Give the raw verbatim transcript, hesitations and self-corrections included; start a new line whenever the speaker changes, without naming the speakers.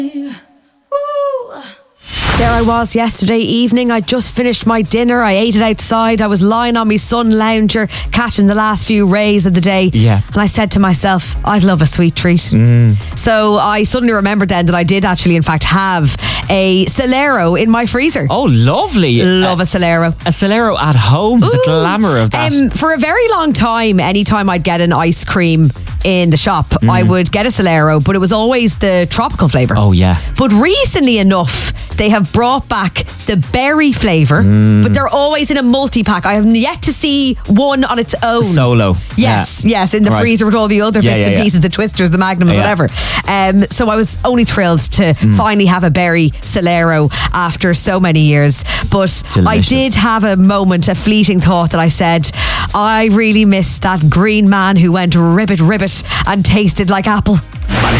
There I was yesterday evening. I just finished my dinner. I ate it outside. I was lying on my sun lounger, catching the last few rays of the day.
Yeah.
And I said to myself, I'd love a sweet treat.
Mm.
So I suddenly remembered then that I did actually, in fact, have a Solero in my freezer.
Oh, lovely.
Love a, a Solero.
A Solero at home. Ooh. The glamour of that.
Um, for a very long time, anytime I'd get an ice cream in the shop, mm. I would get a Solero, but it was always the tropical flavour.
Oh, yeah.
But recently enough, they have brought back the berry flavour, mm. but they're always in a multi-pack. I have yet to see one on its own.
Solo.
Yes,
yeah.
yes, in the right. freezer with all the other
yeah,
bits
yeah,
and
yeah.
pieces, the Twisters, the Magnums,
yeah.
whatever. Um, so I was only thrilled to mm. finally have a berry Solero after so many years. But
Delicious.
I did have a moment, a fleeting thought that I said, I really miss that green man who went ribbit ribbit and tasted like apple.